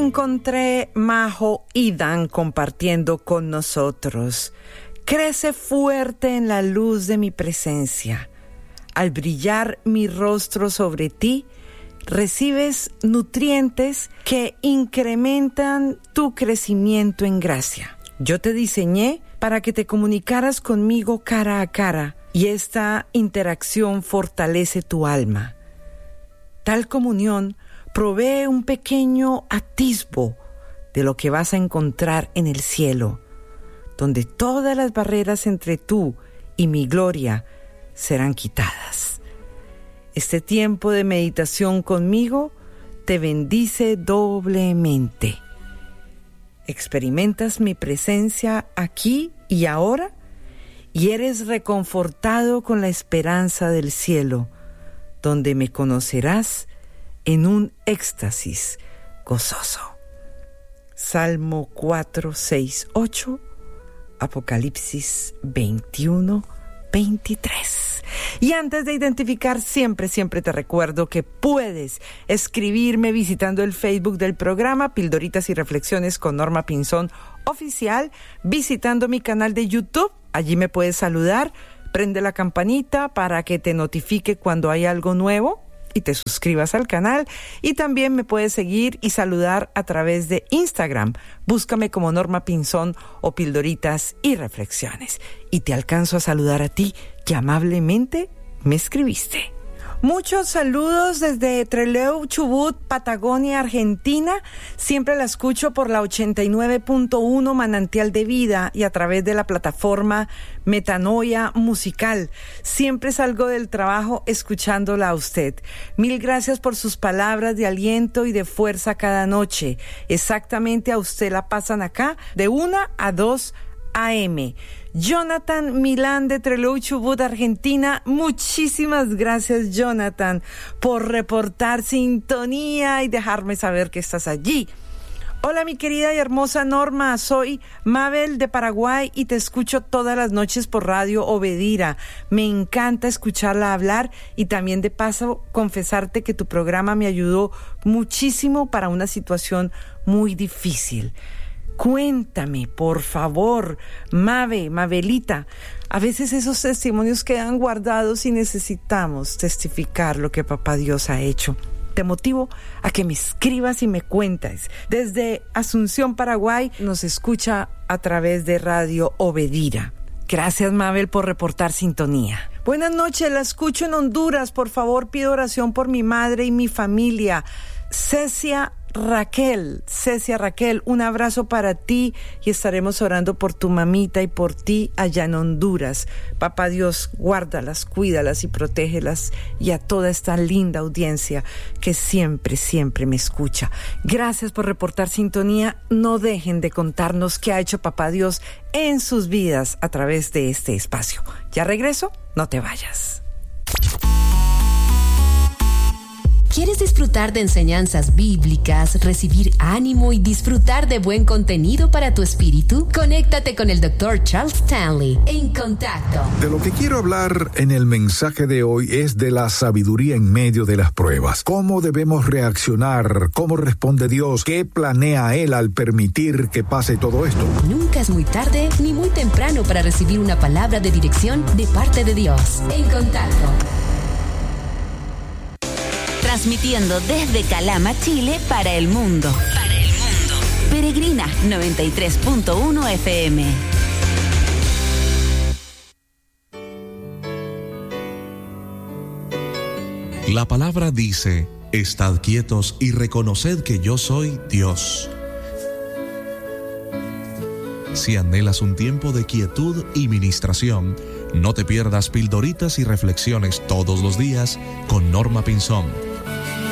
Encontré Majo y Dan compartiendo con nosotros. Crece fuerte en la luz de mi presencia. Al brillar mi rostro sobre ti, recibes nutrientes que incrementan tu crecimiento en gracia. Yo te diseñé para que te comunicaras conmigo cara a cara, y esta interacción fortalece tu alma. Tal comunión provee un pequeño atisbo de lo que vas a encontrar en el cielo, donde todas las barreras entre tú y mi gloria serán quitadas. Este tiempo de meditación conmigo te bendice doblemente. Experimentas mi presencia aquí y ahora y eres reconfortado con la esperanza del cielo, donde me conocerás en un éxtasis gozoso. Salmo 4, 6, 8, Apocalipsis 21, 23. Y antes de identificar, siempre te recuerdo que puedes escribirme visitando el Facebook del programa Pildoritas y Reflexiones con Norma Pinzón Oficial, visitando mi canal de YouTube. Allí me puedes saludar, prende la campanita para que te notifique cuando hay algo nuevo y te suscribas al canal. Y también me puedes seguir y saludar a través de Instagram. Búscame como Norma Pinzón o Pildoritas y Reflexiones. Y te alcanzo a saludar a ti que amablemente me escribiste. Muchos saludos desde Trelew, Chubut, Patagonia, Argentina. Siempre la escucho por la 89.1 Manantial de Vida y a través de la plataforma Metanoia Musical. Siempre salgo del trabajo escuchándola a usted. Mil gracias por sus palabras de aliento y de fuerza cada noche. Exactamente a usted la pasan acá de 1 a 2 a.m. Jonathan Milán de Trelew, Chubut, Argentina. Muchísimas gracias, Jonathan, por reportar sintonía y dejarme saber que estás allí. Hola, mi querida y hermosa Norma, soy Mabel de Paraguay y te escucho todas las noches por Radio Obedira. Me encanta escucharla hablar y también de paso confesarte que tu programa me ayudó muchísimo para una situación muy difícil. Cuéntame, por favor, Mabelita. A veces esos testimonios quedan guardados y necesitamos testificar lo que Papá Dios ha hecho. Te motivo a que me escribas y me cuentes. Desde Asunción, Paraguay, nos escucha a través de Radio Obedira. Gracias, Mabel, por reportar sintonía. Buenas noches, la escucho en Honduras. Por favor, pido oración por mi madre y mi familia. Cecia Raquel, un abrazo para ti y estaremos orando por tu mamita y por ti allá en Honduras. Papá Dios, guárdalas, cuídalas y protégelas y a toda esta linda audiencia que siempre me escucha. Gracias por reportar sintonía. No dejen de contarnos qué ha hecho Papá Dios en sus vidas a través de este espacio. Ya regreso, no te vayas. ¿Quieres disfrutar de enseñanzas bíblicas, recibir ánimo y disfrutar de buen contenido para tu espíritu? Conéctate con el Dr. Charles Stanley en Contacto. De lo que quiero hablar en el mensaje de hoy es de la sabiduría en medio de las pruebas. ¿Cómo debemos reaccionar? ¿Cómo responde Dios? ¿Qué planea Él al permitir que pase todo esto? Nunca es muy tarde ni muy temprano para recibir una palabra de dirección de parte de Dios. En Contacto. Transmitiendo desde Calama, Chile, para el mundo. Peregrina 93.1 FM. La palabra dice: estad quietos y reconoced que yo soy Dios. Si anhelas un tiempo de quietud y ministración, no te pierdas Pildoritas y Reflexiones todos los días con Norma Pinzón.